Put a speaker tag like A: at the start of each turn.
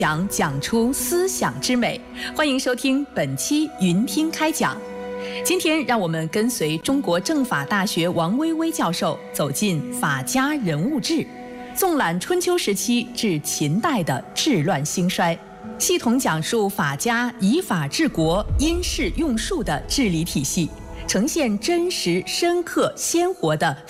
A: 讲出思想之美。欢迎收听本期云听开讲。今天让我们跟随中国政法大学王薇薇教授走进法家人物志，纵览春秋时期至秦代的治乱兴衰，系统讲述法家以法治国、因势用术的治理体系，呈现真实、深刻、鲜活的